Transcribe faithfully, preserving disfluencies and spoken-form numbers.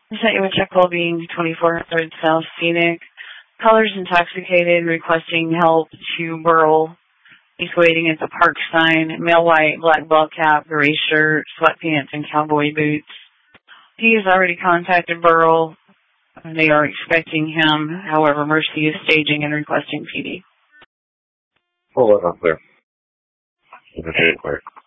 Sent you a check call being twenty-four hundred South Scenic. Caller's intoxicated, requesting help to Burl. He's waiting at the park sign. Male white, black ball cap, gray shirt, sweatpants, and cowboy boots. He has already contacted Burl. They are expecting him. However, Mercy is staging and requesting P D. Hold on, I'm clear. Okay, clear.